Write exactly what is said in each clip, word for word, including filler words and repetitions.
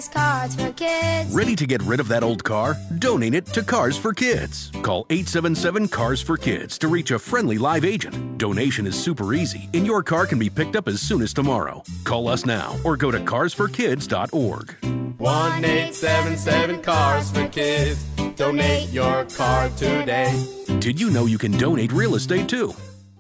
Cars, Cars for Kids. Ready to get rid of that old car? Donate it to Cars for Kids. Call eight seven seven, CARS for Kids to reach a friendly live agent. Donation is super easy, and your car can be picked up as soon as tomorrow. Call us now or go to cars for kids dot org. one eight seven seven, CARS for Kids. Donate your car today. Did you know you can donate real estate too?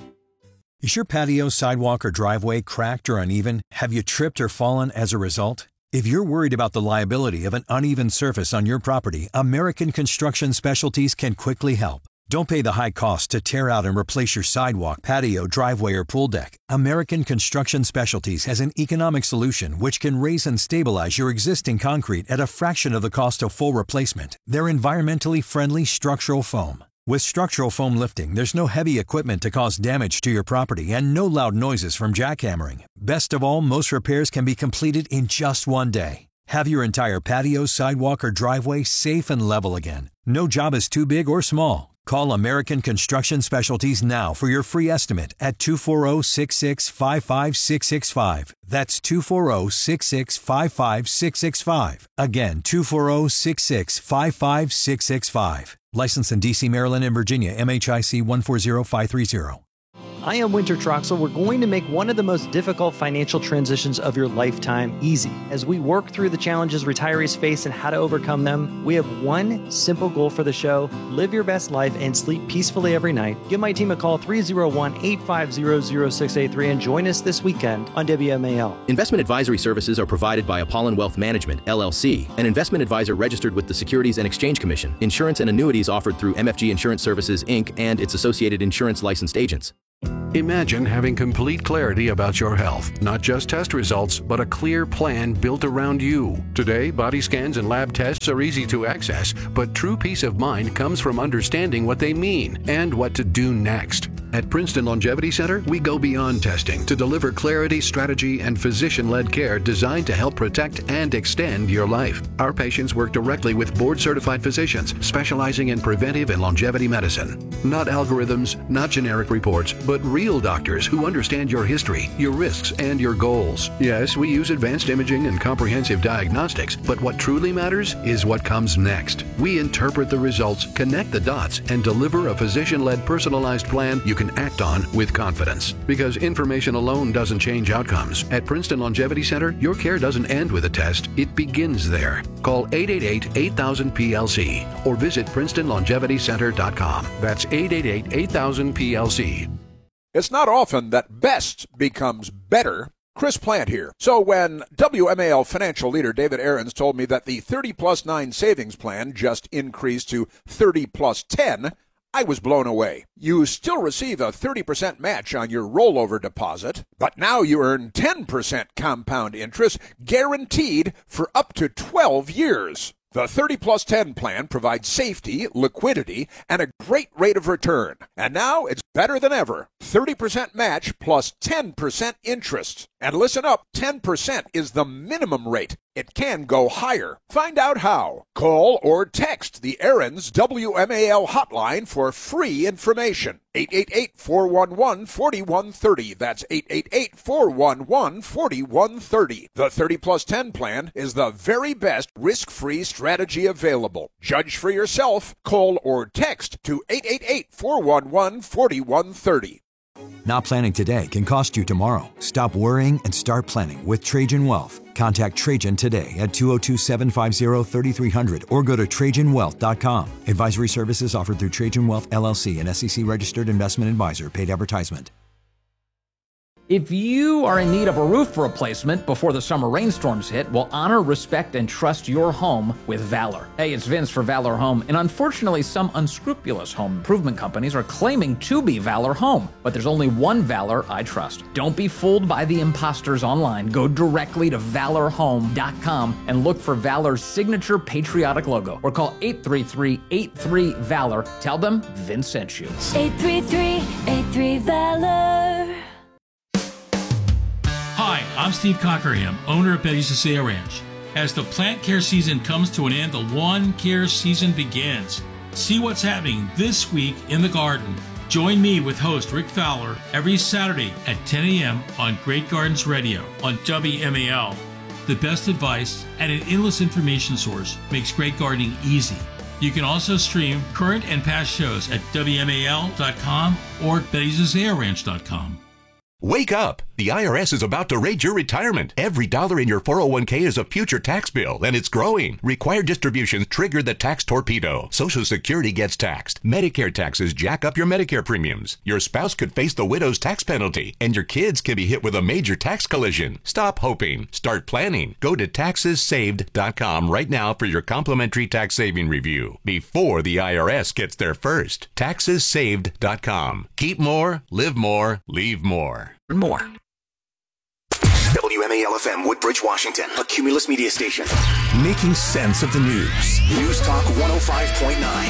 Is your patio, sidewalk, or driveway cracked or uneven? Have you tripped or fallen as a result? If you're worried about the liability of an uneven surface on your property, American Construction Specialties can quickly help. Don't pay the high cost to tear out and replace your sidewalk, patio, driveway, or pool deck. American Construction Specialties has an economic solution which can raise and stabilize your existing concrete at a fraction of the cost of full replacement. They're environmentally friendly structural foam. With structural foam lifting, there's no heavy equipment to cause damage to your property and no loud noises from jackhammering. Best of all, most repairs can be completed in just one day. Have your entire patio, sidewalk, or driveway safe and level again. No job is too big or small. Call American Construction Specialties now for your free estimate at two four zero, six six five five six six five. That's two four zero, six six five five six six five. Again, two four zero, six six five five six six five. Licensed in D C, Maryland, and Virginia, M H I C one four zero five three zero. I am Winter Troxel. We're going to make one of the most difficult financial transitions of your lifetime easy. As we work through the challenges retirees face and how to overcome them, we have one simple goal for the show: live your best life and sleep peacefully every night. Give my team a call, three oh one, eight five zero, zero six eight three, and join us this weekend on W M A L. Investment advisory services are provided by Apollon Wealth Management, L L C, an investment advisor registered with the Securities and Exchange Commission. Insurance and annuities offered through M F G Insurance Services, Incorporated and its associated insurance licensed agents. Imagine having complete clarity about your health, not just test results, but a clear plan built around you. Today, body scans and lab tests are easy to access, but true peace of mind comes from understanding what they mean and what to do next. At Princeton Longevity Center, we go beyond testing to deliver clarity, strategy, and physician-led care designed to help protect and extend your life. Our patients work directly with board-certified physicians specializing in preventive and longevity medicine. Not algorithms, not generic reports, but real doctors who understand your history, your risks, and your goals. Yes, we use advanced imaging and comprehensive diagnostics, but what truly matters is what comes next. We interpret the results, connect the dots, and deliver a physician-led personalized plan you can act on with confidence. Because information alone doesn't change outcomes. At Princeton Longevity Center, your care doesn't end with a test, it begins there. Call eight eight eight, eight thousand, P L C or visit princeton longevity center dot com. That's eight eight eight, eight thousand, P L C. It's not often that best becomes better. Chris Plant here. So when W M A L financial leader David Aarons told me that the thirty plus nine savings plan just increased to thirty plus ten, I was blown away. You still receive a thirty percent match on your rollover deposit, but now you earn ten percent compound interest guaranteed for up to twelve years. The thirty plus ten plan provides safety, liquidity, and a great rate of return. And now it's better than ever. thirty percent match plus ten percent interest. And listen up, ten percent is the minimum rate. It can go higher. Find out how. Call or text the Aarons W M A L hotline for free information. eight eight eight, four one one, four one three zero. That's eight eight eight, four one one, four one three zero. The thirty plus ten plan is the very best risk-free strategy available. Judge for yourself. Call or text to eight eight eight, four one one, four one three zero. Not planning today can cost you tomorrow. Stop worrying and start planning with Trajan Wealth. Contact Trajan today at two oh two, seven five zero, three three zero zero or go to trajan wealth dot com. Advisory services offered through Trajan Wealth, L L C, an S E C-registered investment advisor. Paid advertisement. If you are in need of a roof replacement before the summer rainstorms hit, well, honor, respect, and trust your home with Valor. Hey, it's Vince for Valor Home, and unfortunately, some unscrupulous home improvement companies are claiming to be Valor Home, but there's only one Valor I trust. Don't be fooled by the imposters online. Go directly to valor home dot com and look for Valor's signature patriotic logo, or call eight three three, eight three, VALOR. Tell them Vince sent you. eight three three, eight three, VALOR. Hi, I'm Steve Cockerham, owner of Betty Cecilia Ranch. As the plant care season comes to an end, the lawn care season begins. See what's happening this week in the garden. Join me with host Rick Fowler every Saturday at ten a.m. on Great Gardens Radio on W M A L. the best advice, and an endless information source makes great gardening easy. You can also stream current and past shows at W M A L dot com or Betty's Azalea Ranch dot com. Wake up! The I R S is about to raid your retirement. Every dollar in your four oh one k is a future tax bill, and it's growing. Required distributions trigger the tax torpedo. Social Security gets taxed. Medicare taxes jack up your Medicare premiums. Your spouse could face the widow's tax penalty, and your kids can be hit with a major tax collision. Stop hoping. Start planning. Go to taxes saved dot com right now for your complimentary tax saving review before the I R S gets there first. taxes saved dot com. Keep more, live more, leave more. More. W M A L F M, Woodbridge, Washington, a Cumulus media station. Making sense of the news. News Talk one oh five point nine.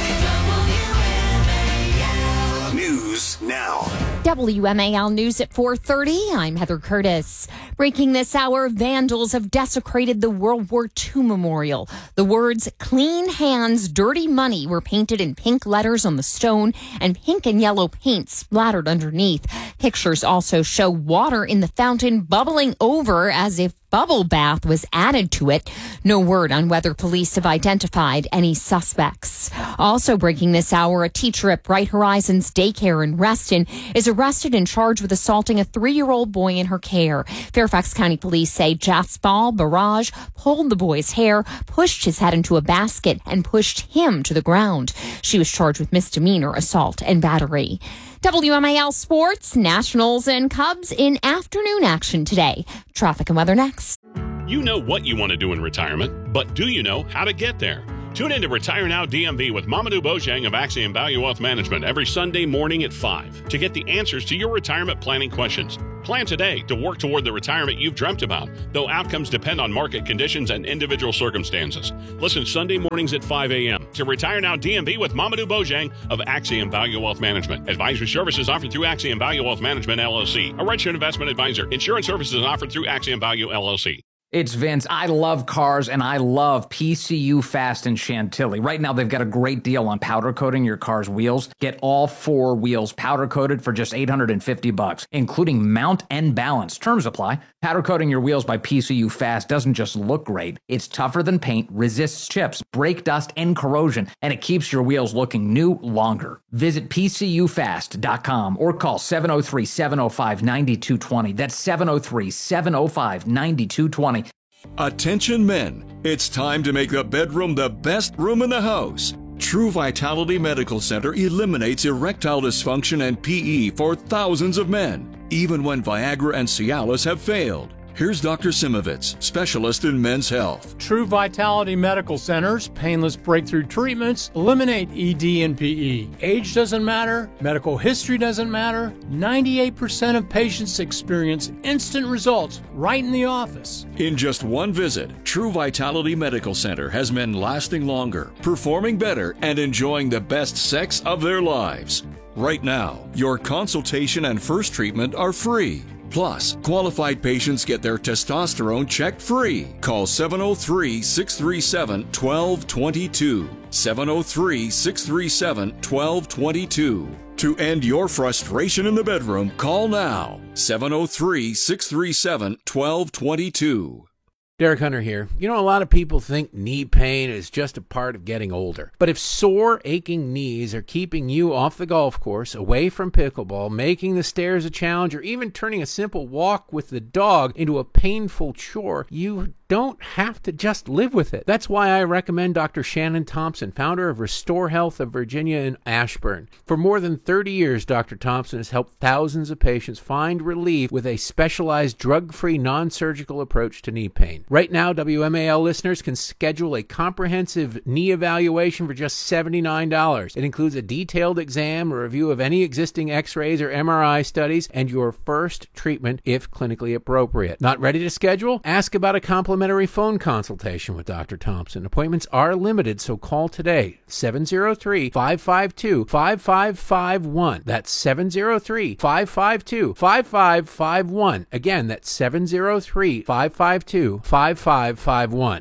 News now. W M A L News at four thirty. I'm Heather Curtis. Breaking this hour, vandals have desecrated the World War Two memorial. The words "Clean Hands, Dirty Money" were painted in pink letters on the stone, and pink and yellow paint splattered underneath. Pictures also show water in the fountain bubbling over as if bubble bath was added to it. No word on whether police have identified any suspects. Also breaking this hour, a teacher at Bright Horizons Daycare in Reston is arrested and charged with assaulting a three-year-old boy in her care. Fairfax County Police say Jaspal Barrage pulled the boy's hair, pushed his head into a basket, and pushed him to the ground. She was charged with misdemeanor assault and battery. W M A L Sports, Nationals and Cubs in afternoon action today. Traffic and weather next. You know what you want to do in retirement, but do you know how to get there? Tune in to Retire Now D M V with Mamadou Bojang of Axiom Value Wealth Management every Sunday morning at five to get the answers to your retirement planning questions. Plan today to work toward the retirement you've dreamt about, though outcomes depend on market conditions and individual circumstances. Listen Sunday mornings at five a.m. to Retire Now D M V with Mamadou Bojang of Axiom Value Wealth Management. Advisory services offered through Axiom Value Wealth Management, L L C, a registered investment advisor. Insurance services offered through Axiom Value, L L C. It's Vince. I love cars, and I love P C U Fast in Chantilly. Right now, they've got a great deal on powder coating your car's wheels. Get all four wheels powder coated for just eight hundred fifty bucks, including mount and balance. Terms apply. Powder coating your wheels by P C U Fast doesn't just look great. It's tougher than paint, resists chips, brake dust, and corrosion, and it keeps your wheels looking new longer. Visit P C U fast dot com or call seven oh three, seven oh five, nine two two oh. That's seven oh three, seven oh five, nine two two oh. Attention men, it's time to make the bedroom the best room in the house. True Vitality Medical Center eliminates erectile dysfunction and P E for thousands of men, even when Viagra and Cialis have failed. Here's Doctor Simovitz, specialist in men's health. True Vitality Medical Center's painless breakthrough treatments eliminate E D and P E. Age doesn't matter, medical history doesn't matter. ninety-eight percent of patients experience instant results right in the office. In just one visit, True Vitality Medical Center has men lasting longer, performing better, and enjoying the best sex of their lives. Right now, your consultation and first treatment are free. Plus, qualified patients get their testosterone checked free. Call seven oh three, six three seven, one two two two. seven oh three, six three seven, one two two two. To end your frustration in the bedroom, call now. seven oh three, six three seven, one two two two. Derek Hunter here. You know, a lot of people think knee pain is just a part of getting older. But if sore, aching knees are keeping you off the golf course, away from pickleball, making the stairs a challenge, or even turning a simple walk with the dog into a painful chore, you don't have to just live with it. That's why I recommend Doctor Shannon Thompson, founder of Restore Health of Virginia in Ashburn. For more than thirty years, Doctor Thompson has helped thousands of patients find relief with a specialized drug-free, non-surgical approach to knee pain. Right now, W M A L listeners can schedule a comprehensive knee evaluation for just seventy-nine dollars. It includes a detailed exam, a review of any existing x-rays or M R I studies, and your first treatment if clinically appropriate. Not ready to schedule? Ask about a complimentary phone consultation with Doctor Thompson. Appointments are limited, so call today. seven oh three, five five two, five five five one. That's seven oh three, five five two, five five five one. Again, that's seven oh three, five five two, five five five one.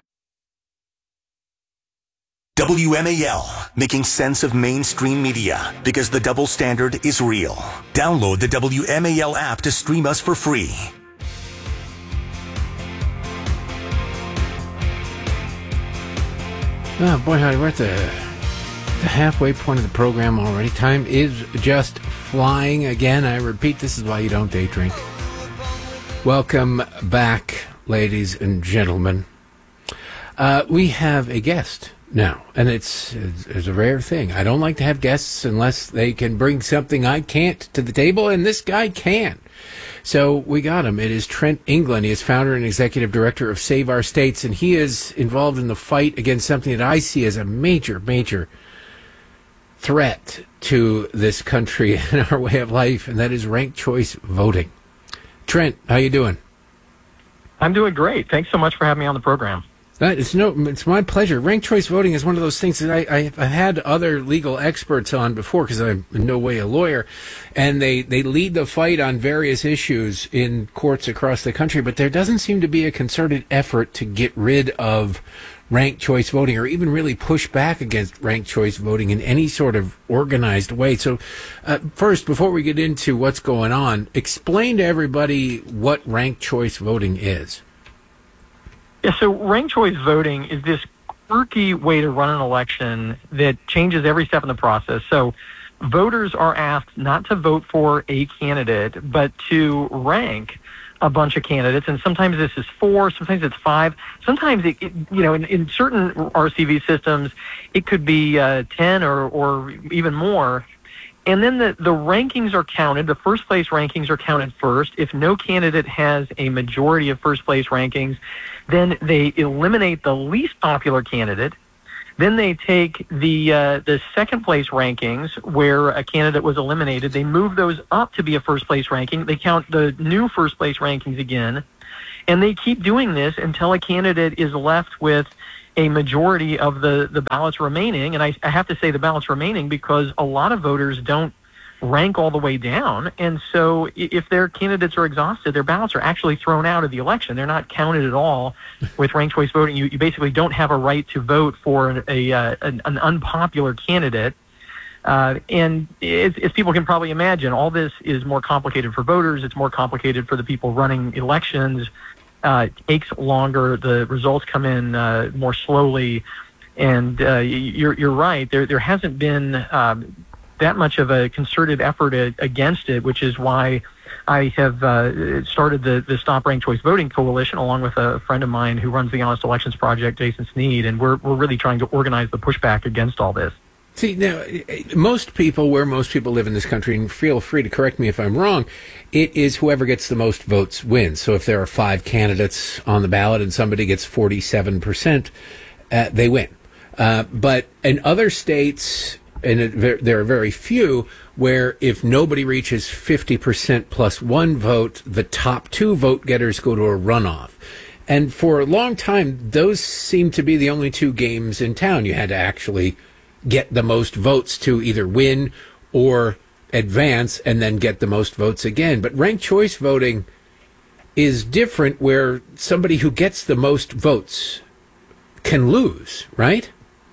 W M A L, making sense of mainstream media, because the double standard is real. Download the W M A L app to stream us for free. Oh, boy, howdy, we're at the, the halfway point of the program already. Time is just flying again. I repeat, this is why you don't day drink. Welcome back, ladies and gentlemen. Uh, we have a guest now, and it's, it's, it's a rare thing. I don't like to have guests unless they can bring something I can't to the table, and this guy can. So we got him. It is Trent England. He is founder and executive director of Save Our States, and he is involved in the fight against something that I see as a major, major threat to this country and our way of life, and that is ranked choice voting. Trent, how you doing? I'm doing great. Thanks so much for having me on the program. That, it's no, it's my pleasure. Ranked choice voting is one of those things that I, I, I've had other legal experts on before, because I'm in no way a lawyer, and they, they lead the fight on various issues in courts across the country, but there doesn't seem to be a concerted effort to get rid of ranked choice voting, or even really push back against ranked choice voting in any sort of organized way. So uh, first, before we get into what's going on, explain to everybody what ranked choice voting is. Yeah, so ranked choice voting is this quirky way to run an election that changes every step in the process. So voters are asked not to vote for a candidate, but to rank a bunch of candidates, and sometimes this is four, sometimes it's five, sometimes it, it you know, in, in certain R C V systems, it could be uh, ten or, or even more. And then the, the rankings are counted. The first place rankings are counted first. If no candidate has a majority of first place rankings, then they eliminate the least popular candidate. Then they take the uh, the second place rankings where a candidate was eliminated. They move those up to be a first place ranking. They count the new first place rankings again. And they keep doing this until a candidate is left with a majority of the, the ballots remaining. And I, I have to say the ballots remaining because a lot of voters don't rank all the way down. And so if their candidates are exhausted, their ballots are actually thrown out of the election. They're not counted at all with ranked choice voting. You, you basically don't have a right to vote for a, a, an, an unpopular candidate. Uh, and as, as people can probably imagine, all this is more complicated for voters. It's more complicated for the people running elections. Uh, it takes longer. The results come in uh, more slowly. And uh, you're, you're right. There, there hasn't been um, that much of a concerted effort a, against it, which is why I have uh, started the, the Stop Ranked Choice Voting Coalition along with a friend of mine who runs the Honest Elections Project, Jason Sneed, and we're we're really trying to organize the pushback against all this. See, now, most people, where most people live in this country, and feel free to correct me if I'm wrong, it is whoever gets the most votes wins. So if there are five candidates on the ballot and somebody gets forty-seven percent, uh, they win. Uh, but in other states, and it, there are very few, where if nobody reaches fifty percent plus one vote, the top two vote getters go to a runoff. And for a long time, those seem to be the only two games in town. You had to actually get the most votes to either win or advance and then get the most votes again. But ranked choice voting is different, where somebody who gets the most votes can lose, right?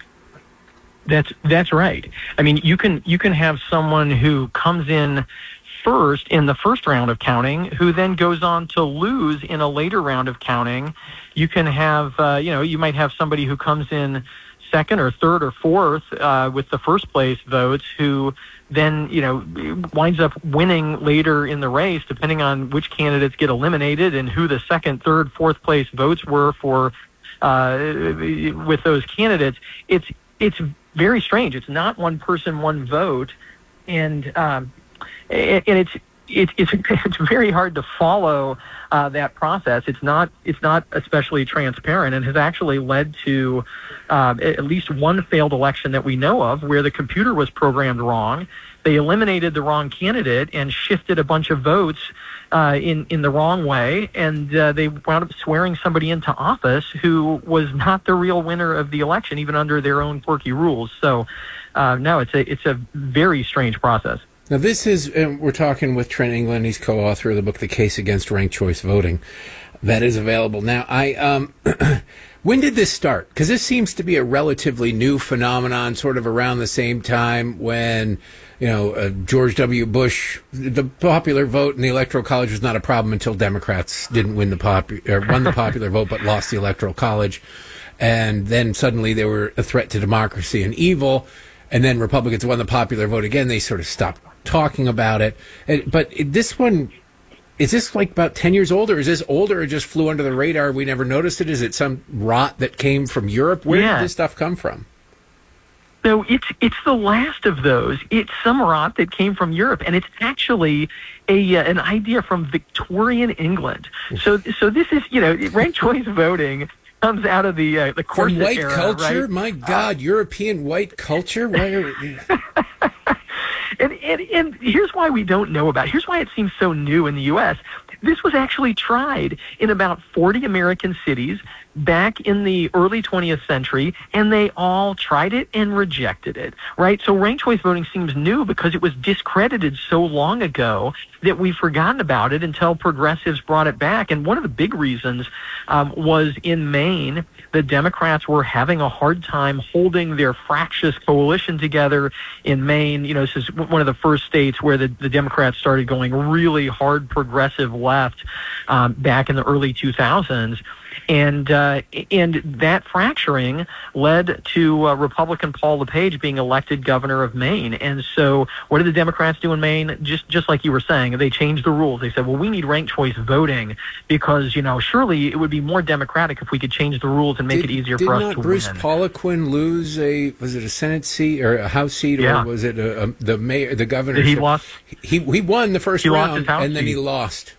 That's that's right. I mean, you can you can have someone who comes in first in the first round of counting, who then goes on to lose in a later round of counting. You can have, uh, you know, you might have somebody who comes in second or third or fourth uh, with the first place votes, who then, you know, winds up winning later in the race, depending on which candidates get eliminated and who the second, third, fourth place votes were for uh, with those candidates. It's it's very strange. It's not one person, one vote, and um, and it's it's it's it's very hard to follow uh, that process. It's not it's not especially transparent, and has actually led to uh, at least one failed election that we know of, where the computer was programmed wrong. They eliminated the wrong candidate and shifted a bunch of votes uh, in in the wrong way, and uh, they wound up swearing somebody into office who was not the real winner of the election, even under their own quirky rules. So, uh, no, it's a it's a very strange process. Now, this is, uh, we're talking with Trent England. He's co-author of the book, The Case Against Ranked Choice Voting. That is available now. I, um, when did this start? Because this seems to be a relatively new phenomenon, sort of around the same time when, you know, uh, George W. Bush, the popular vote in the Electoral College was not a problem until Democrats didn't win the pop, or won the popular vote, but lost the Electoral College. and then suddenly they were a threat to democracy and evil, and then Republicans won the popular vote again. They sort of stopped talking about it. And, but this one, is this like about ten years old, or is this older or just flew under the radar? We never noticed it. Is it some rot that came from Europe? Where Yeah. did this stuff come from? So it's it's the last of those. It's some rot that came from Europe, and it's actually a uh, an idea from Victorian England. So so this is, you know, ranked choice voting comes out of the uh, the Corset From white era, culture? right? My God, uh, European white culture? Why are and, and and here's why we don't know about it. Here's why it seems so new in the U S. This was actually tried in about forty American cities back in the early twentieth century, and they all tried it and rejected it, right? So ranked choice voting seems new because it was discredited so long ago that we've forgotten about it until progressives brought it back. And one of the big reasons um, was in Maine, the Democrats were having a hard time holding their fractious coalition together in Maine. You know, this is one of the first states where the, the Democrats started going really hard progressive left um, back in the early two thousands. And uh, and that fracturing led to uh, Republican Paul LePage being elected governor of Maine. And so what did the Democrats do in Maine? Just just like you were saying, they changed the rules. They said, well, we need ranked choice voting because, you know, surely it would be more democratic if we could change the rules and make did, it easier did for us not to Bruce win. Poliquin lose a, was it a Senate seat or a House seat, Yeah. or was it a, a, the mayor, the governor? Did he lost? He, he won the first He lost round, his House and then seat. he lost.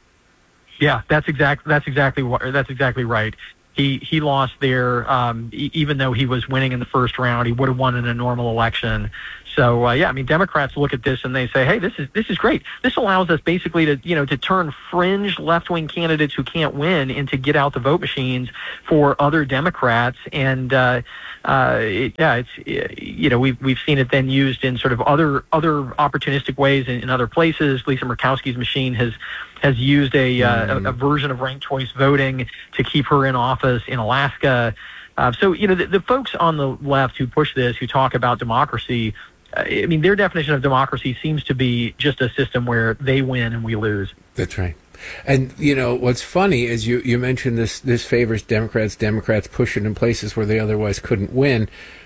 Yeah, that's exact. That's exactly what. That's exactly right. He he lost there, um, e- even though he was winning in the first round. He would have won in a normal election. So uh, yeah, I mean, Democrats look at this and they say, "Hey, this is this is great. This allows us basically to you know to turn fringe left-wing candidates who can't win into get out the vote machines for other Democrats." And uh, uh, it, yeah, it's you know we've we've seen it then used in sort of other other opportunistic ways in, in other places. Lisa Murkowski's machine has. has used a, uh, a, a version of ranked choice voting to keep her in office in Alaska. Uh, so, you know, the, the folks on the left who push this, who talk about democracy, uh, I mean, their definition of democracy seems to be just a system where they win and we lose. That's right. And, you know, what's funny is you, you mentioned this, this favors Democrats, Democrats pushing in places where they otherwise couldn't win,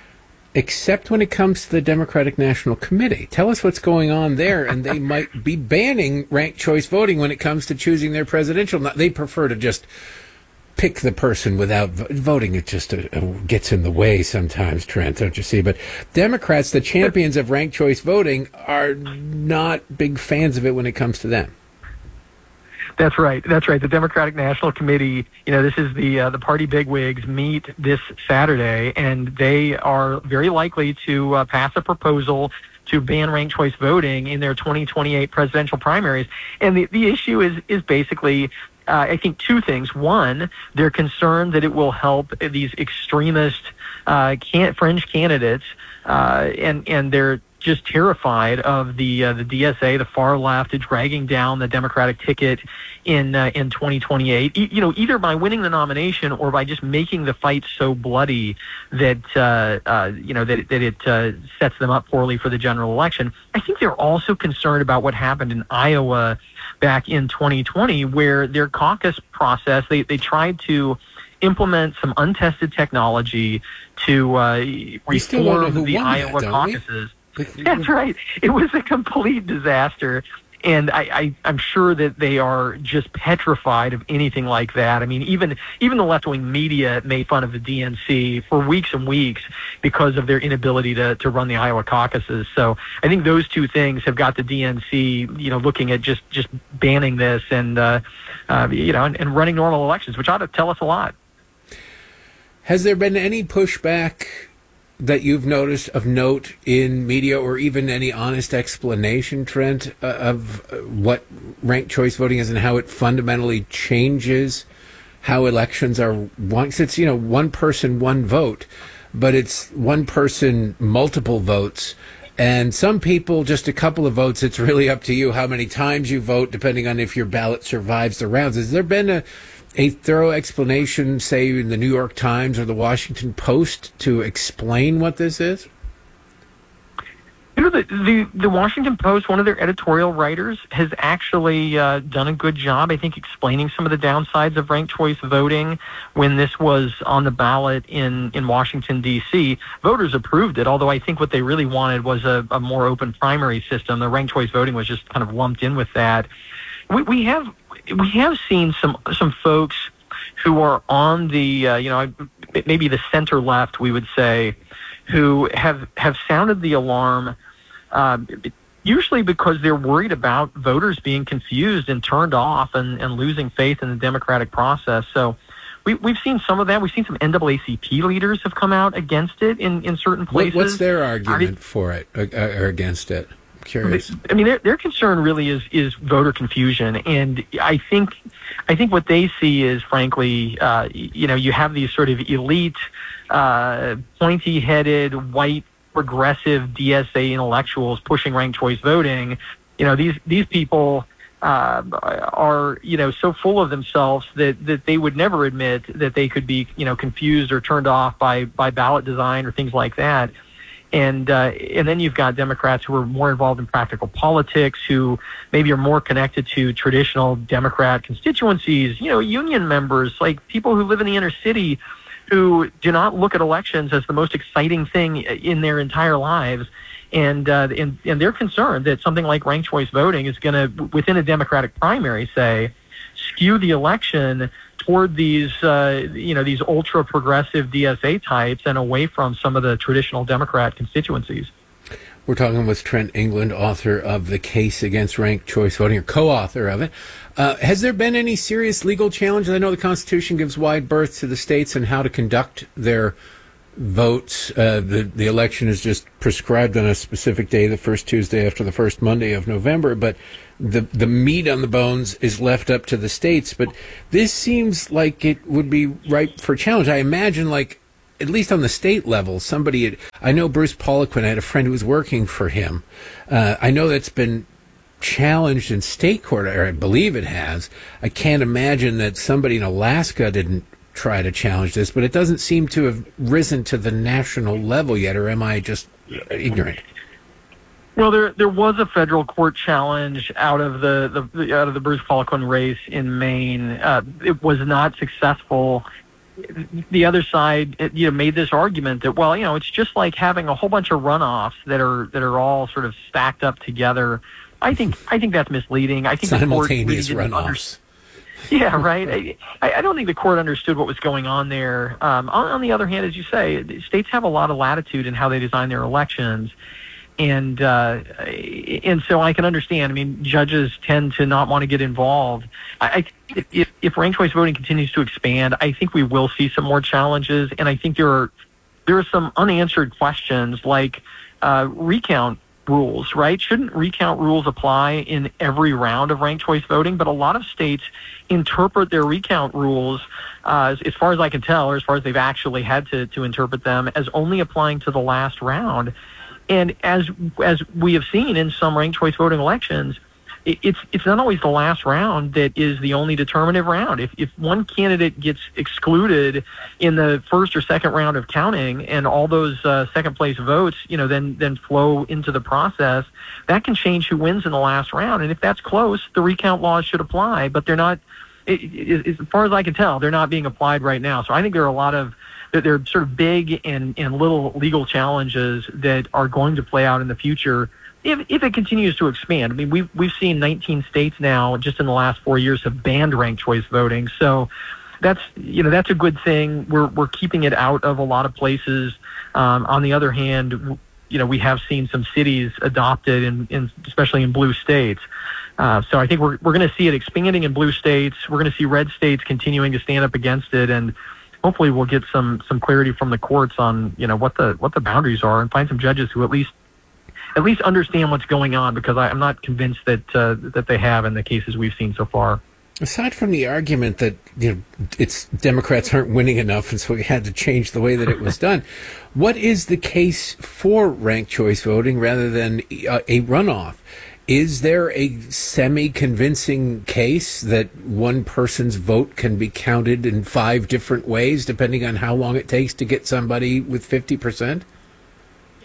except when it comes to the Democratic National Committee. Tell us what's going on there, and they might be banning ranked choice voting when it comes to choosing their presidential. They prefer to just pick the person without vo- voting. It just uh, gets in the way sometimes, Trent, don't you see? But Democrats, the champions of ranked choice voting, are not big fans of it when it comes to them. That's right. That's right. The Democratic National Committee, you know, this is the uh, the party bigwigs meet this Saturday, and they are very likely to uh, pass a proposal to ban ranked choice voting in their twenty twenty-eight presidential primaries. And the, the issue is is basically, uh, I think, two things. One, they're concerned that it will help these extremist uh, can- fringe candidates, uh, and and they're just terrified of the uh, the D S A, the far left, dragging down the Democratic ticket in uh, in twenty twenty-eight. E- you know, either by winning the nomination or by just making the fight so bloody that uh, uh, you know that that it uh, sets them up poorly for the general election. I think they're also concerned about what happened in Iowa back in twenty twenty, where their caucus process they they tried to implement some untested technology to uh, reform the Iowa that, caucuses. That's right. It was a complete disaster. And I, I, I'm sure that they are just petrified of anything like that. I mean, even even the left-wing media made fun of the D N C for weeks and weeks because of their inability to, to run the Iowa caucuses. So I think those two things have got the D N C, you know, looking at just, just banning this and, uh, uh, you know, and, and running normal elections, which ought to tell us a lot. Has there been any pushback that you've noticed of note in media, or even any honest explanation, Trent, uh, of what ranked choice voting is and how it fundamentally changes how elections are won? It's, you know, one person, one vote, but it's one person, multiple votes. And some people, just a couple of votes. It's really up to you how many times you vote, depending on if your ballot survives the rounds. Has there been a a thorough explanation, say, in the New York Times or the Washington Post to explain what this is? You You know, the, the, the Washington Post, one of their editorial writers, has actually uh, done a good job, I think, explaining some of the downsides of ranked choice voting when this was on the ballot in, in Washington, D C. Voters approved it, although I think what they really wanted was a, a more open primary system. The ranked choice voting was just kind of lumped in with that. We, we have we have seen some some folks who are on the, uh, you know, maybe the center left, we would say, who have, have sounded the alarm, uh, usually because they're worried about voters being confused and turned off and, and losing faith in the democratic process. So we, we've seen some of that. We've seen some N double A C P leaders have come out against it in, in certain places. What, what's their argument for it uh, or against it? I'm curious. I mean, their, their concern really is, is voter confusion. And I think I think what they see is, frankly, uh, you know, you have these sort of elite, uh, pointy-headed, white, progressive D S A intellectuals pushing ranked choice voting. You know, these these people uh, are, you know, so full of themselves that, that they would never admit that they could be, you know, confused or turned off by, by ballot design or things like that. And uh, and then you've got Democrats who are more involved in practical politics, who maybe are more connected to traditional Democrat constituencies, you know, union members, like people who live in the inner city, who do not look at elections as the most exciting thing in their entire lives. And, uh, and, and they're concerned that something like ranked choice voting is going to, within a Democratic primary, say, skew the election toward these, uh, you know, these ultra-progressive D S A types and away from some of the traditional Democrat constituencies. We're talking with Trent England, author of The Case Against Ranked Choice Voting, or co-author of it. Uh, has there been any serious legal challenges? I know the Constitution gives wide berth to the states and how to conduct their votes. Uh, the, the election is just prescribed on a specific day, the first Tuesday after the first Monday of November, but the the meat on the bones is left up to the states. But this seems like it would be ripe for challenge. I imagine, like, at least on the state level, somebody had, I know Bruce Poliquin, I had a friend who was working for him. Uh, I know that's been challenged in state court, or I believe it has. I can't imagine that somebody in Alaska didn't try to challenge this, but it doesn't seem to have risen to the national level yet, or am I just ignorant? Well, there there was a federal court challenge out of the, the out of the Bruce Poliquin race in Maine. Uh, it was not successful. The other side, you know, made this argument that, well, you know, it's just like having a whole bunch of runoffs that are that are all sort of stacked up together. I think I think that's misleading. I think simultaneous the court really runoffs. Yeah, right. I, I don't think the court understood what was going on there. Um, on, on the other hand, as you say, states have a lot of latitude in how they design their elections. And uh, and so I can understand. I mean, judges tend to not want to get involved. I, I if, if ranked choice voting continues to expand, I think we will see some more challenges. And I think there are there are some unanswered questions like uh, recount rules. Right? Shouldn't recount rules apply in every round of ranked choice voting? But a lot of states interpret their recount rules, uh, as, as far as I can tell, or as far as they've actually had to to interpret them, as only applying to the last round. And as as we have seen in some ranked choice voting elections, it, it's it's not always the last round that is the only determinative round. If if one candidate gets excluded in the first or second round of counting, and all those uh, second place votes, you know, then then flow into the process, that can change who wins in the last round. And if that's close, the recount laws should apply. But they're not. It, it, as far as I can tell, they're not being applied right now. So I think there are a lot of There are sort of big and, and little legal challenges that are going to play out in the future if, if it continues to expand. I mean, we've, we've seen nineteen states now just in the last four years have banned ranked choice voting. So that's, you know, that's a good thing. We're, we're keeping it out of a lot of places. Um, on the other hand, you know, we have seen some cities adopt it, in, in, especially in blue states. Uh, so I think we're, we're going to see it expanding in blue states. We're going to see red states continuing to stand up against it, and hopefully we'll get some some clarity from the courts on, you know, what the what the boundaries are, and find some judges who at least at least understand what's going on, because I, I'm not convinced that uh, that they have in the cases we've seen so far. Aside from the argument that, you know, it's Democrats aren't winning enough, and so we had to change the way that it was done, what is the case for ranked choice voting rather than a, a runoff? Is there a semi-convincing case that one person's vote can be counted in five different ways, depending on how long it takes to get somebody with fifty percent?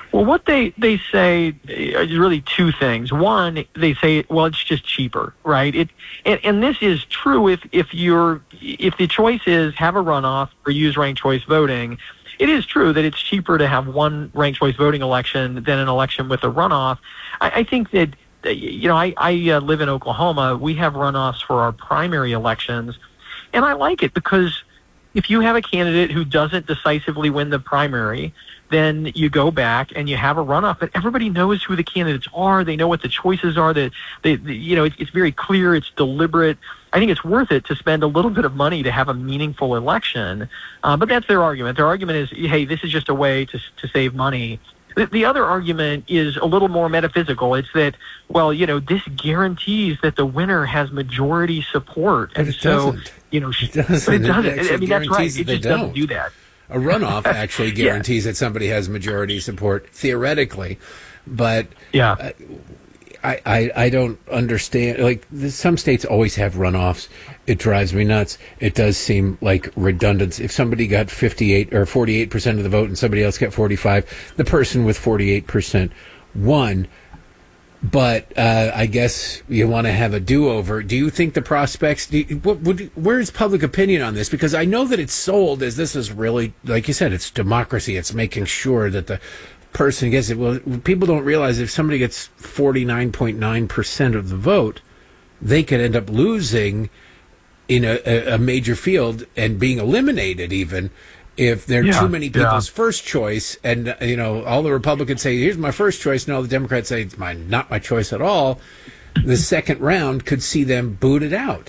Well, what they, they say is really two things. One, they say, well, it's just cheaper, right? It and, and this is true if if you're if the choice is have a runoff or use ranked choice voting. It is true that it's cheaper to have one ranked choice voting election than an election with a runoff. I, I think that, you know, I, I uh, live in Oklahoma. We have runoffs for our primary elections, and I like it because if you have a candidate who doesn't decisively win the primary, then you go back and you have a runoff, but everybody knows who the candidates are. They know what the choices are. That they, they, you know, it's, it's very clear. It's deliberate. I think it's worth it to spend a little bit of money to have a meaningful election. Uh, but that's their argument. Their argument is, hey, this is just a way to to save money. The, the other argument is a little more metaphysical. It's that, well, you know, this guarantees that the winner has majority support, But and it so doesn't. you know, It doesn't. It doesn't. It actually I mean, that's right. guarantees It that they just doesn't don't. do that. A runoff actually Yeah. guarantees that somebody has majority support theoretically, but yeah, uh, I, I I don't understand. Like this, some states always have runoffs. It drives me nuts. It does seem like redundant. If somebody got fifty-eight or forty-eight percent of the vote and somebody else got forty-five, the person with forty-eight percent won. But uh, I guess you want to have a do-over. Do you think the prospects? Do you, what, would, where is public opinion on this? Because I know that it's sold as this is really, like you said, it's democracy. It's making sure that the person gets it. Well, people don't realize if somebody gets forty-nine point nine percent of the vote, they could end up losing in a, a, a major field and being eliminated even if there are Yeah, too many yeah. people's first choice. And, uh, you know, all the Republicans say, here's my first choice, and all the Democrats say, it's my, not my choice at all. The second round could see them booted out.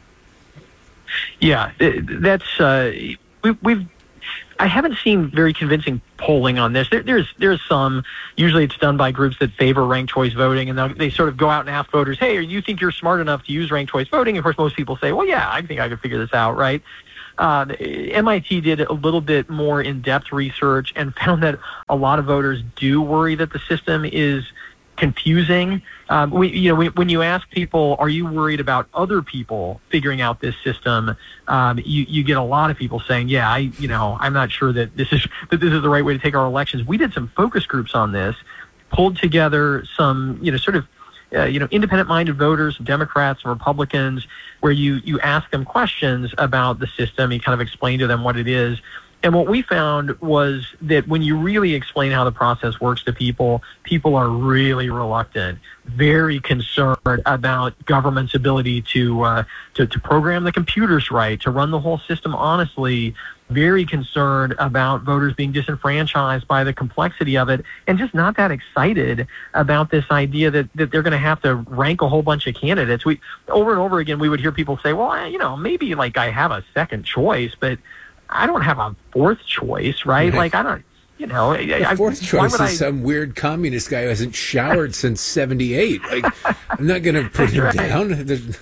Yeah, it- that's uh, we, we've. I haven't seen very convincing polling on this. There, there's there's some. Usually, it's done by groups that favor ranked choice voting, and they'll- they sort of go out and ask voters, "Hey, you think you're smart enough to use ranked choice voting?" Of course, most people say, "Well, yeah, I think I could figure this out, right?" Uh, M I T did a little bit more in-depth research and found that a lot of voters do worry that the system is confusing. Um, we, you know, we, when you ask people, are you worried about other people figuring out this system? Um, you, you get a lot of people saying, yeah, I, you know, I'm not sure that this is, that this is the right way to take our elections. We did some focus groups on this, pulled together some, you know, sort of, uh, you know, independent-minded voters, Democrats and Republicans, where you, you ask them questions about the system, you kind of explain to them what it is. And what we found was that when you really explain how the process works to people, people are really reluctant, very concerned about government's ability to uh, to, to program the computers right, to run the whole system honestly, very concerned about voters being disenfranchised by the complexity of it, and just not that excited about this idea that, that they're going to have to rank a whole bunch of candidates. We over and over again, we would hear people say, well, I, you know, maybe like I have a second choice, but I don't have a fourth choice, right? Right. Like, I don't, you know. The I, fourth why choice would is I- some weird communist guy who hasn't showered since seventy-eight. Like, I'm not going to put him Right. down. There's-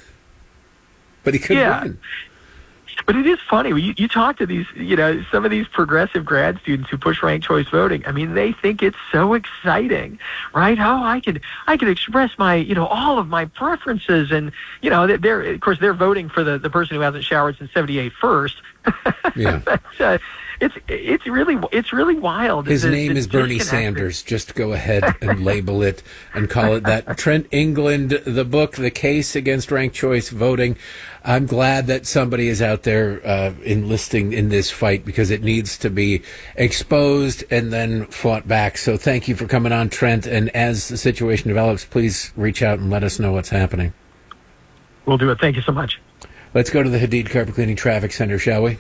But he could Yeah. win. But it is funny. You, you talk to these, you know, some of these progressive grad students who push ranked choice voting. I mean, they think it's so exciting, right? How I could, I could express my, you know, all of my preferences, and you know, they're, they're of course they're voting for the, the person who hasn't showered since seventy-eight first. Yeah. But, uh, it's it's really it's really wild. His The- name the is Bernie disconnect. Sanders. Just go ahead and label it and call it that. Trent England, the book, The Case Against Ranked Choice Voting. I'm glad that somebody is out there uh, enlisting in this fight because it needs to be exposed and then fought back. So thank you for coming on, Trent. And as the situation develops, please reach out and let us know what's happening. We'll do it. Thank you so much. Let's go to the Hadid Carpet Cleaning Traffic Center, shall we?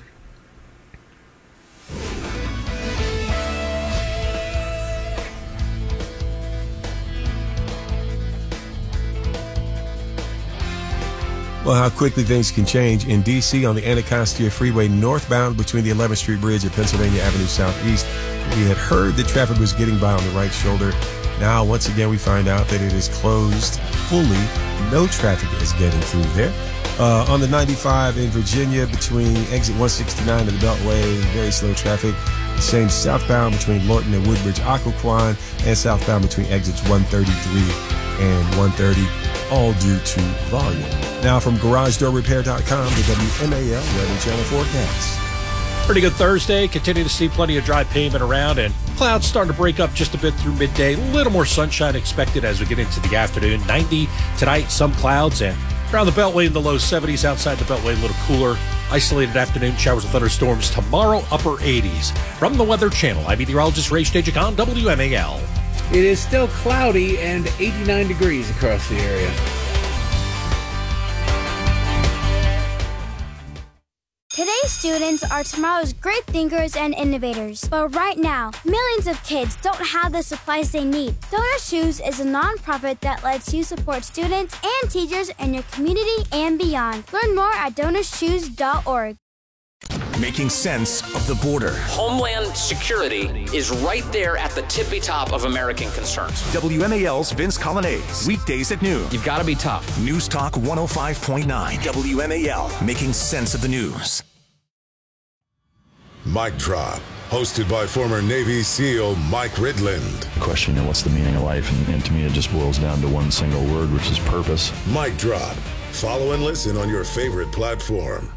Well, how quickly things can change in D C on the Anacostia Freeway northbound between the eleventh Street Bridge and Pennsylvania Avenue Southeast. We had heard that traffic was getting by on the right shoulder. Now, once again, we find out that it is closed fully. No traffic is getting through there. Uh, on the ninety-five in Virginia between exit one sixty-nine and the Beltway, very slow traffic. The same southbound between Lorton and Woodbridge Occoquan, and southbound between exits one thirty-three and one thirty, all due to volume. Now from garage door repair dot com, the W M A L Weather Channel forecast. Pretty good Thursday. Continue to see plenty of dry pavement around, and clouds starting to break up just a bit through midday. A little more sunshine expected as we get into the afternoon. ninety tonight, some clouds, and around the Beltway in the low seventies. Outside the Beltway, a little cooler. Isolated afternoon showers and thunderstorms. Tomorrow, upper eighties. From the Weather Channel, I'm meteorologist Ray Stejik on W M A L. It is still cloudy and eighty-nine degrees across the area. Today's students are tomorrow's great thinkers and innovators. But right now, millions of kids don't have the supplies they need. Donor Shoes is a nonprofit that lets you support students and teachers in your community and beyond. Learn more at donor shoes dot org. Making sense of the border. Homeland security is right there at the tippy top of American concerns. W M A L's Vince Colonnese. Weekdays at noon. You've got to be tough. News Talk one oh five point nine. W M A L. Making sense of the news. Mic Drop. Hosted by former Navy SEAL Mike Ridland. Question, you know, what's the meaning of life? And, and to me, it just boils down to one single word, which is purpose. Mic Drop. Follow and listen on your favorite platform.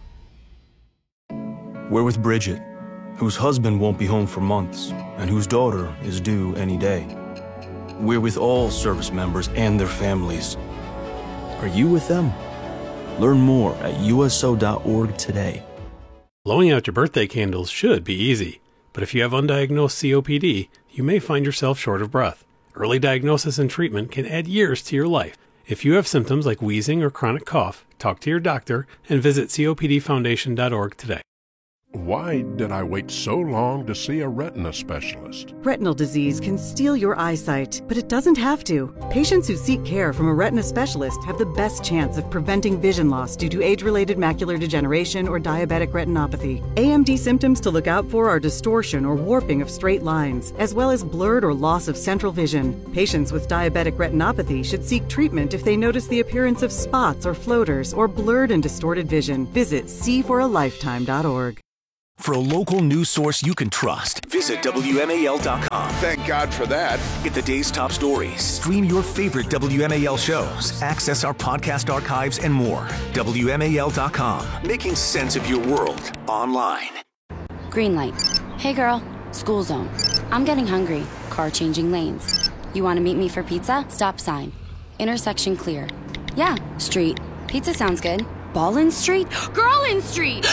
We're with Bridget, whose husband won't be home for months and whose daughter is due any day. We're with all service members and their families. Are you with them? Learn more at U S O dot org today. Blowing out your birthday candles should be easy, but if you have undiagnosed C O P D, you may find yourself short of breath. Early diagnosis and treatment can add years to your life. If you have symptoms like wheezing or chronic cough, talk to your doctor and visit C O P D foundation dot org today. Why did I wait so long to see a retina specialist? Retinal disease can steal your eyesight, but it doesn't have to. Patients who seek care from a retina specialist have the best chance of preventing vision loss due to age-related macular degeneration or diabetic retinopathy. A M D symptoms to look out for are distortion or warping of straight lines, as well as blurred or loss of central vision. Patients with diabetic retinopathy should seek treatment if they notice the appearance of spots or floaters or blurred and distorted vision. Visit see for a lifetime dot org. For a local news source you can trust, visit W M A L dot com. Thank God for that. Get the day's top stories, stream your favorite W M A L shows, access our podcast archives, and more. W M A L dot com, making sense of your world online. Green light. Hey girl, school zone. I'm getting hungry. Car changing lanes. You want to meet me for pizza? Stop sign. Intersection clear. Yeah, street. Pizza sounds good. Ballin Street? Girlin Street!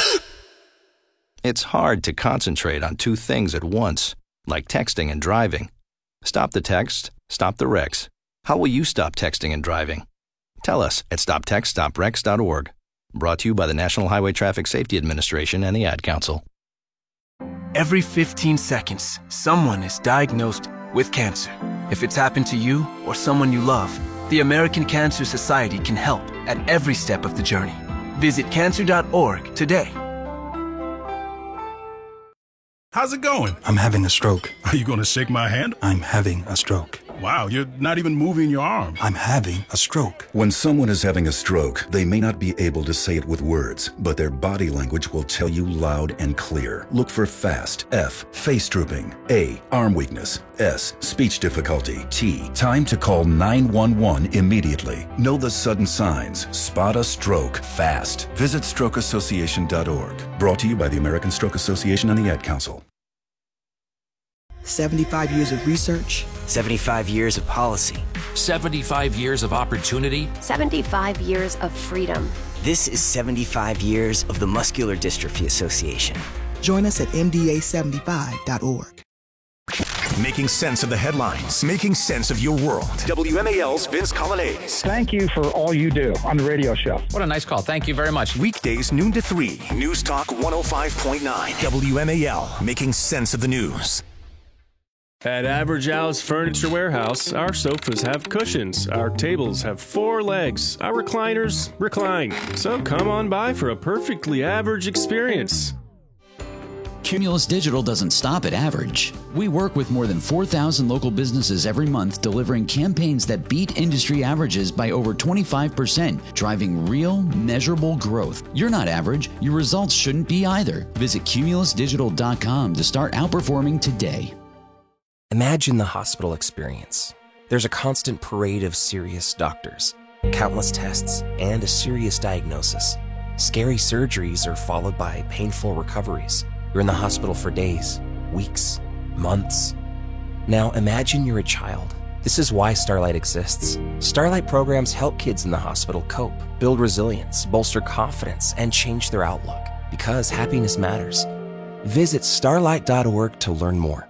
It's hard to concentrate on two things at once, like texting and driving. Stop the text, stop the wrecks. How will you stop texting and driving? Tell us at stop text stop wrecks dot org. Brought to you by the National Highway Traffic Safety Administration and the Ad Council. Every fifteen seconds, someone is diagnosed with cancer. If it's happened to you or someone you love, the American Cancer Society can help at every step of the journey. Visit cancer dot org today. How's it going? I'm having a stroke. Are you going to shake my hand? I'm having a stroke. Wow, you're not even moving your arm. I'm having a stroke. When someone is having a stroke, they may not be able to say it with words, but their body language will tell you loud and clear. Look for FAST. F. Face drooping. A. Arm weakness. S. Speech difficulty. T. Time to call nine one one immediately. Know the sudden signs. Spot a stroke fast. Visit stroke association dot org. Brought to you by the American Stroke Association and the Ad Council. seventy-five years of research. seventy-five years of policy. seventy-five years of opportunity. seventy-five years of freedom. This is seventy-five years of the Muscular Dystrophy Association. Join us at M D A seventy-five dot org. Making sense of the headlines, making sense of your world. W M A L's Vince Colonnese. Thank you for all you do on the radio show. What a nice call. Thank you very much. Weekdays noon to three. News Talk one oh five point nine. W M A L, making sense of the news. At Average Al's Furniture Warehouse, our sofas have cushions, our tables have four legs, our recliners recline. So come on by for a perfectly average experience. Cumulus Digital doesn't stop at average. We work with more than four thousand local businesses every month, delivering campaigns that beat industry averages by over twenty-five percent, driving real, measurable growth. You're not average. Your results shouldn't be either. Visit cumulus digital dot com to start outperforming today. Imagine the hospital experience. There's a constant parade of serious doctors, countless tests, and a serious diagnosis. Scary surgeries are followed by painful recoveries. You're in the hospital for days, weeks, months. Now imagine you're a child. This is why Starlight exists. Starlight programs help kids in the hospital cope, build resilience, bolster confidence, and change their outlook. Because happiness matters. Visit starlight dot org to learn more.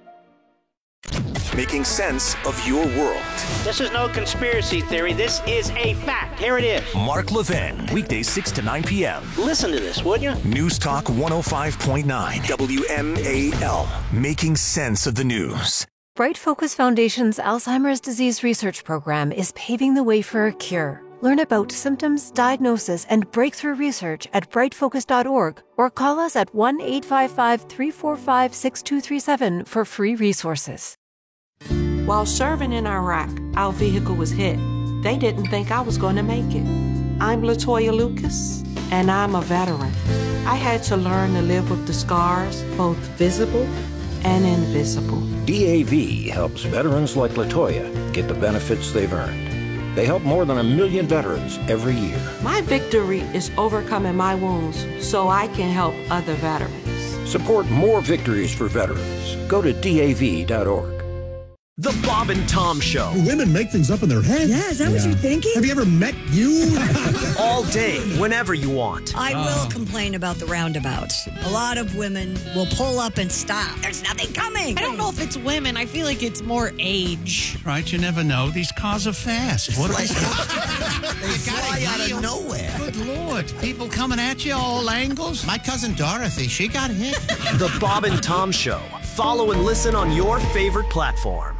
Making sense of your world. This is no conspiracy theory. This is a fact. Here it is. Mark Levin, weekdays six to nine p.m. Listen to this, would you? News Talk one oh five point nine W M A L. Making sense of the news. Bright Focus Foundation's Alzheimer's disease research program is paving the way for a cure. Learn about symptoms, diagnosis, and breakthrough research at bright focus dot org or call us at one eight five five, three four five, six two three seven for free resources. While serving in Iraq, our vehicle was hit. They didn't think I was going to make it. I'm Latoya Lucas, and I'm a veteran. I had to learn to live with the scars, both visible and invisible. D A V helps veterans like Latoya get the benefits they've earned. They help more than a million veterans every year. My victory is overcoming my wounds so I can help other veterans. Support more victories for veterans. Go to D A V dot org. The Bob and Tom Show. Do women make things up in their head? Yeah, is that yeah. what you're thinking? Have you ever met you? All day, whenever you want. I will complain about the roundabouts. A lot of women will pull up and stop. There's nothing coming. I don't know if it's women. I feel like it's more age. Right, you never know. These cars are fast. What like, they fly out of nowhere. Good Lord. People coming at you all angles. My cousin Dorothy, she got hit. The Bob and Tom Show. Follow and listen on your favorite platform.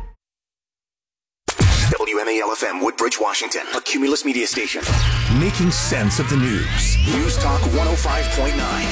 W M A L F M, Woodbridge, Washington, a Cumulus media station. Making sense of the news. News Talk one oh five point nine.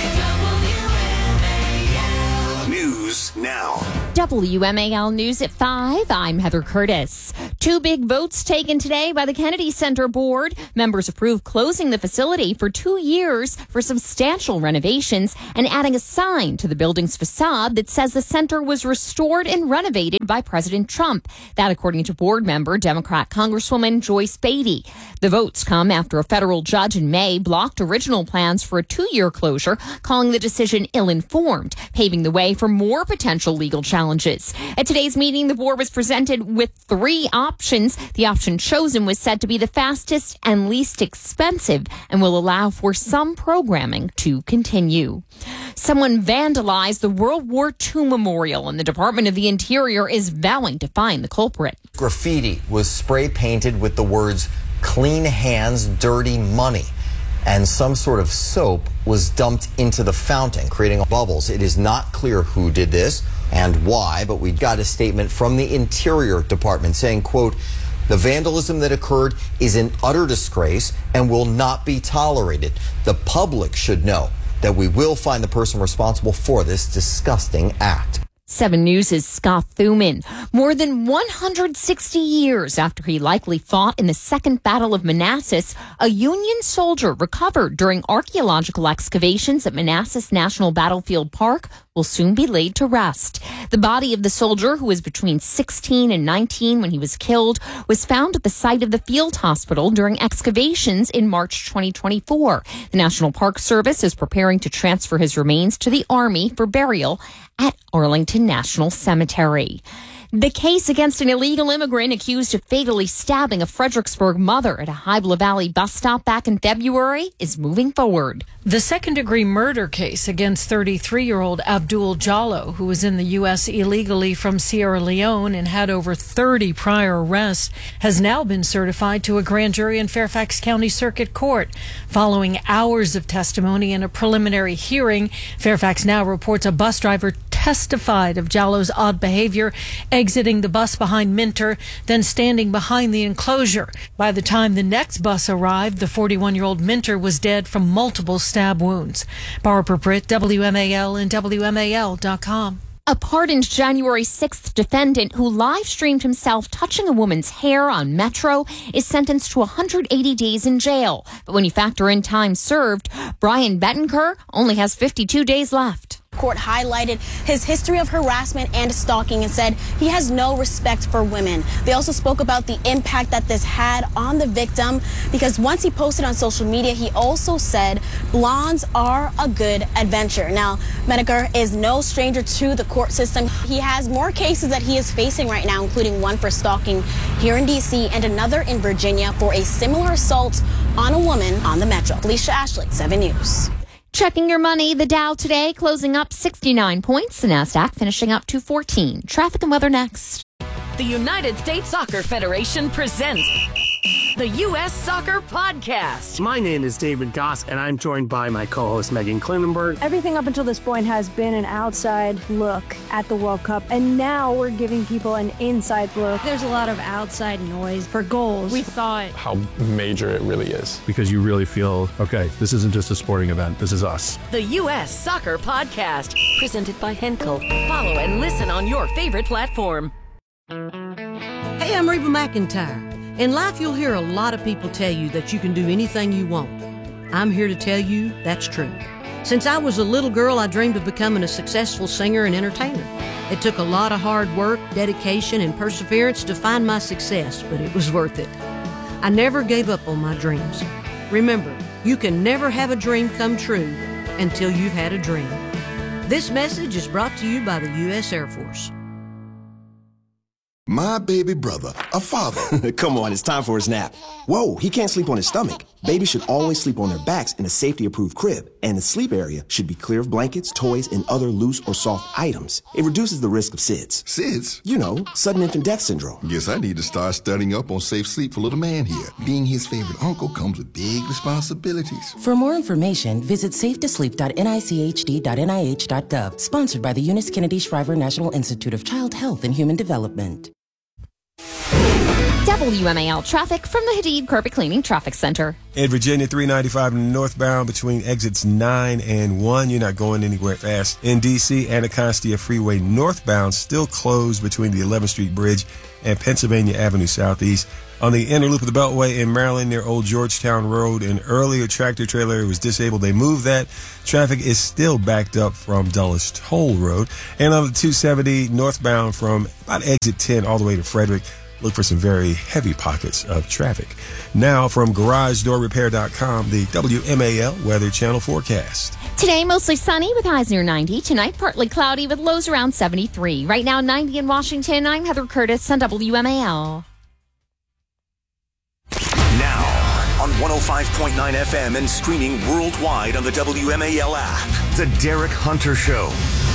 News now. W M A L News at five. I'm Heather Curtis. Two big votes taken today by the Kennedy Center Board. Members approved closing the facility for two years for substantial renovations and adding a sign to the building's facade that says the center was restored and renovated by President Trump. That, according to board member Democrat Congresswoman Joyce Beatty. The votes come after a federal judge in May blocked original plans for a two-year closure, calling the decision ill-informed, paving the way for more potential legal challenges. At today's meeting, the board was presented with three options. The option chosen was said to be the fastest and least expensive and will allow for some programming to continue. Someone vandalized the World War Two memorial, and the Department of the Interior is vowing to find the culprit. Graffiti was spray painted with the words "Clean Hands, Dirty Money," and some sort of soap was dumped into the fountain, creating bubbles. It is not clear who did this and why, but we got a statement from the Interior Department saying, quote, "The vandalism that occurred is an utter disgrace and will not be tolerated. The public should know that we will find the person responsible for this disgusting act." seven News' Scott Thuman. More than one hundred sixty years after he likely fought in the Second Battle of Manassas, a Union soldier recovered during archaeological excavations at Manassas National Battlefield Park will soon be laid to rest. The body of the soldier, who was between sixteen and nineteen when he was killed, was found at the site of the field hospital during excavations in March twenty twenty-four. The National Park Service is preparing to transfer his remains to the Army for burial at Arlington National Cemetery. The case against an illegal immigrant accused of fatally stabbing a Fredericksburg mother at a Hybla Valley bus stop back in February is moving forward. The second-degree murder case against thirty-three-year-old Abdul Jallo, who was in the U S illegally from Sierra Leone and had over thirty prior arrests, has now been certified to a grand jury in Fairfax County Circuit Court. Following hours of testimony and a preliminary hearing, Fairfax Now reports a bus driver testified of Jallo's odd behavior, exiting the bus behind Minter, then standing behind the enclosure. By the time the next bus arrived, the forty-one-year-old Minter was dead from multiple stab wounds. Barbara Britt, W M A L and W M A L dot com. A pardoned January sixth defendant who live-streamed himself touching a woman's hair on Metro is sentenced to one hundred eighty days in jail. But when you factor in time served, Brian Bettenker only has fifty-two days left. court highlighted his history of harassment and stalking and said he has no respect for women. They also spoke about the impact that this had on the victim, because once he posted on social media, he also said blondes are a good adventure. Now, Medicare is no stranger to the court system. He has more cases that he is facing right now, including one for stalking here in D C and another in Virginia for a similar assault on a woman on the Metro. Felicia Ashley, seven News. Checking your money, the Dow today closing up sixty-nine points, the NASDAQ finishing up two fourteen. Traffic and weather next. The United States Soccer Federation presents the U S Soccer Podcast. My name is David Goss, and I'm joined by my co-host Megan Klinenberg. Everything up until this point has been an outside look at the World Cup, and now we're giving people an inside look. There's a lot of outside noise for goals. We thought how major it really is, because you really feel, okay, this isn't just a sporting event, this is us. The U S Soccer Podcast, presented by Henkel. Follow and listen on your favorite platform. Hey, I'm Reba McEntire. In life, you'll hear a lot of people tell you that you can do anything you want. I'm here to tell you that's true. Since I was a little girl, I dreamed of becoming a successful singer and entertainer. It took a lot of hard work, dedication, and perseverance to find my success, but it was worth it. I never gave up on my dreams. Remember, you can never have a dream come true until you've had a dream. This message is brought to you by the U S Air Force. My baby brother, a father. Come on, it's time for his nap. Whoa, he can't sleep on his stomach. Babies should always sleep on their backs in a safety-approved crib, and the sleep area should be clear of blankets, toys, and other loose or soft items. It reduces the risk of S I D S. S I D S? You know, sudden infant death syndrome. Guess I need to start studying up on safe sleep for little man here. Being his favorite uncle comes with big responsibilities. For more information, visit safe to sleep dot N I C H D dot N I H dot gov. Sponsored by the Eunice Kennedy Shriver National Institute of Child Health and Human Development. W M A L traffic from the Hadid Carpet Cleaning Traffic Center. In Virginia, three ninety-five northbound between exits nine and one. You're not going anywhere fast. In D C, Anacostia Freeway northbound still closed between the eleventh Street Bridge and Pennsylvania Avenue Southeast. On the inner loop of the Beltway in Maryland near Old Georgetown Road, an earlier tractor trailer was disabled. They moved that. Traffic is still backed up from Dulles Toll Road. And on the two seventy northbound from about exit ten all the way to Frederick, look for some very heavy pockets of traffic. Now from garage door repair dot com, the W M A L Weather Channel forecast. Today, mostly sunny with highs near ninety. Tonight, partly cloudy with lows around seventy-three. Right now, ninety in Washington. I'm Heather Curtis on W M A L. Now, on one oh five point nine F M and streaming worldwide on the W M A L app, The Derek Hunter Show.